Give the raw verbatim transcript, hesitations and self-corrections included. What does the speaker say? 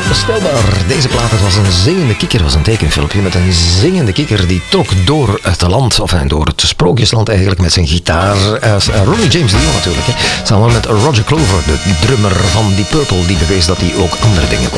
onvoorstelbaar. Deze plaat, het was een zingende kikker, was een tekenfilmpje met een zingende kikker die trok door het land, of door het sprookjesland eigenlijk met zijn gitaar. Uh, Ronnie James Dio natuurlijk, hè. Samen met Roger Clover, de drummer van Deep Purple, die bewees dat hij ook andere dingen kon.